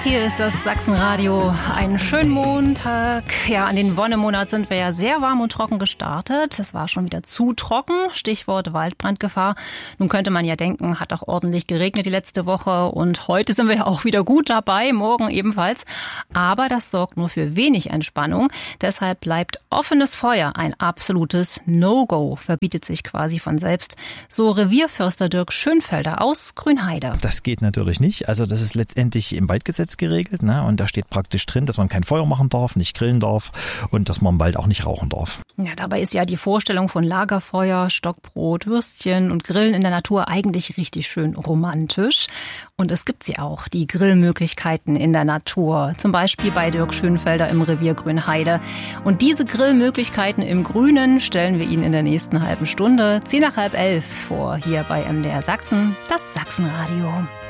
Hier ist das Sachsenradio. Einen schönen Montag. Ja, an den Wonnemonat sind wir ja sehr warm und trocken gestartet. Es war schon wieder zu trocken. Stichwort Waldbrandgefahr. Nun könnte man ja denken, hat auch ordentlich geregnet die letzte Woche. Und heute sind wir ja auch wieder gut dabei, morgen ebenfalls. Aber das sorgt nur für wenig Entspannung. Deshalb bleibt offenes Feuer ein absolutes No-Go. Verbietet sich quasi von selbst. So Revierförster Dirk Schönfelder aus Grünheide. Das geht natürlich nicht. Also das ist letztendlich im Waldgesetz geregelt, ne? Und da steht praktisch drin, dass man kein Feuer machen darf, nicht grillen darf und dass man im Wald auch nicht rauchen darf. Ja, dabei ist ja die Vorstellung von Lagerfeuer, Stockbrot, Würstchen und Grillen in der Natur eigentlich richtig schön romantisch. Und es gibt sie auch, die Grillmöglichkeiten in der Natur. Zum Beispiel bei Dirk Schönfelder im Revier Grünheide. Und diese Grillmöglichkeiten im Grünen stellen wir Ihnen in der nächsten halben Stunde, 10 nach halb 11, vor, hier bei MDR Sachsen, das Sachsenradio.